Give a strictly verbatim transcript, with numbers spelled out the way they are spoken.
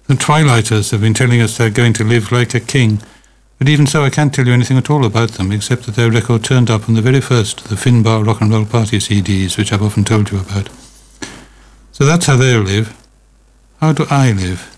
The Twilighters have been telling us they're going to live like a king, but even so I can't tell you anything at all about them, except that their record turned up on the very first of the Finbar Rock and Roll Party C Ds, which I've often told you about. So that's how they'll live. How do I live?